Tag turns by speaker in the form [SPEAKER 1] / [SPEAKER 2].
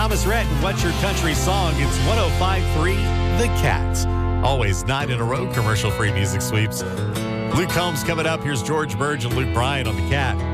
[SPEAKER 1] Thomas Rhett and What's Your Country Song? It's 105.3 The Cat. Always 9 in a row commercial-free music sweeps. Luke Combs coming up. Here's George Burge and Luke Bryan on The Cat.